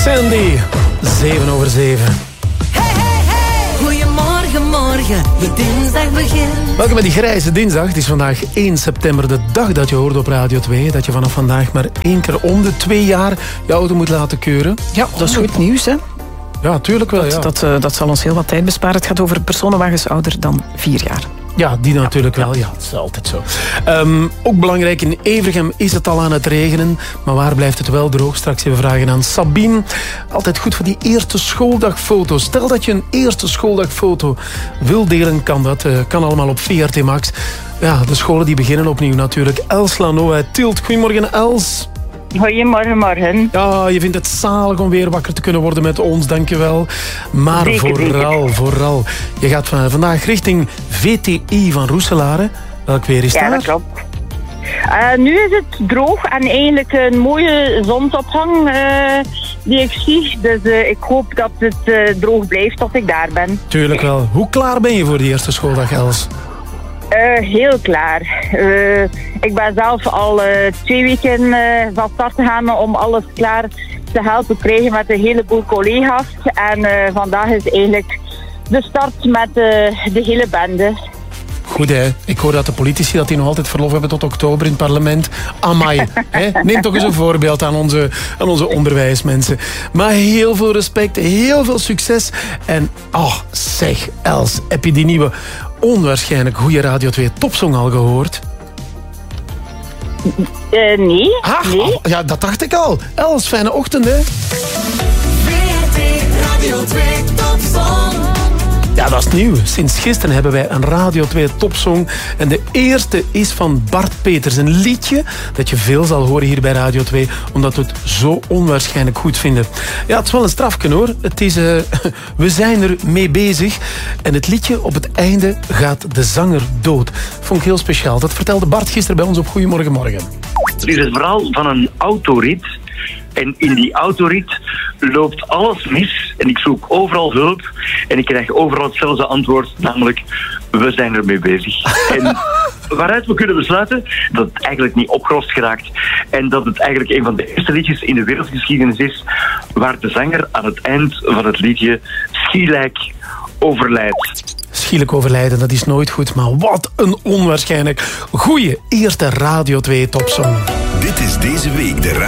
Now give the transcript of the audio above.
Sandy, 7:07. Goedemorgen, morgen, de dinsdag begint. Welkom bij die grijze dinsdag. Het is vandaag 1 september, de dag dat je hoort op Radio 2. Dat je vanaf vandaag maar 1 keer om de 2 jaar je auto moet laten keuren. Ja, dat is goed nieuws, hè? Ja, tuurlijk wel. Dat zal ons heel wat tijd besparen. Het gaat over personenwagens ouder dan 4 jaar. Ja, die natuurlijk wel. Ja, dat is altijd zo. Ook belangrijk, in Evergem is het al aan het regenen. Maar waar blijft het wel droog? Straks even vragen aan Sabine. Altijd goed voor die eerste schooldagfoto. Stel dat je een eerste schooldagfoto wil delen, kan dat. Kan allemaal op VRT Max. Ja, de scholen die beginnen opnieuw natuurlijk. Els Lano uit Tielt. Goedemorgen, Els. Goedemorgen, morgen. Ja, je vindt het zalig om weer wakker te kunnen worden met ons, dankjewel. Maar vooral, je gaat vandaag richting VTI van Roeselare. Welk weer is daar? Ja, dat klopt. Nu is het droog en eigenlijk een mooie zonsopgang die ik zie. Dus ik hoop dat het droog blijft tot ik daar ben. Tuurlijk wel. Hoe klaar ben je voor de eerste schooldag, Els? Heel klaar. Ik ben zelf al 2 weken van start gegaan om alles klaar te helpen krijgen met een heleboel collega's. En vandaag is eigenlijk de start met de hele bende. Goed, hè. Ik hoor dat de politici dat die nog altijd verlof hebben tot oktober in het parlement. Amai, hè. Neem toch eens een voorbeeld aan onze onderwijsmensen. Maar heel veel respect, heel veel succes. En, zeg, Els, heb je die nieuwe onwaarschijnlijk goede Radio 2 topsong al gehoord? Nee. Nee. Ja, dat dacht ik al. Els, fijne ochtend, hè. Radio 2 topsong. Ja, dat is nieuw. Sinds gisteren hebben wij een Radio 2 topsong. En de eerste is van Bart Peters. Een liedje dat je veel zal horen hier bij Radio 2, omdat we het zo onwaarschijnlijk goed vinden. Ja, het is wel een strafje, hoor. Het is, we zijn er mee bezig. En het liedje op het einde gaat de zanger dood. Vond ik heel speciaal. Dat vertelde Bart gisteren bij ons op Goedemorgen Morgen. Het is het verhaal van een autorit. En in die autorit loopt alles mis. En ik zoek overal hulp. En ik krijg overal hetzelfde antwoord. Namelijk, we zijn ermee bezig. En waaruit we kunnen besluiten dat het eigenlijk niet opgelost geraakt. En dat het eigenlijk een van de eerste liedjes in de wereldgeschiedenis is waar de zanger aan het eind van het liedje schielijk overlijdt. Schielijk overlijden, dat is nooit goed. Maar wat een onwaarschijnlijk goeie eerste Radio 2 topsong. Dit is deze week de